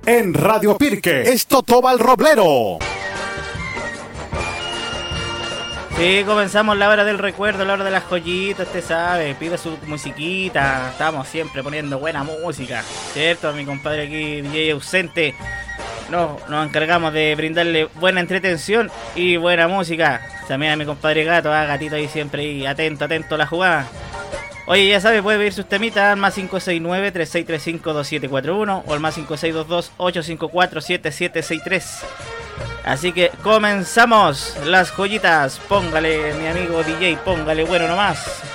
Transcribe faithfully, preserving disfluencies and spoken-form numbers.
En Radio Pirque, esto Tobal Roblero. Sí, comenzamos la hora del recuerdo, la hora de las joyitas, usted sabe, pide su musiquita, estamos siempre poniendo buena música, ¿cierto? Mi compadre aquí, D J ausente, no, nos encargamos de brindarle buena entretención y buena música. También a mi compadre Gato, ah, Gatito ahí siempre ahí, atento, atento a la jugada. Oye, ya sabe, puede pedir sus temitas al más cinco seis nueve, tres seis tres cinco, dos siete cuatro uno o al más cinco seis dos dos, ocho cinco cuatro, siete siete seis tres. Así que comenzamos las joyitas. Póngale, mi amigo D J, póngale bueno nomás.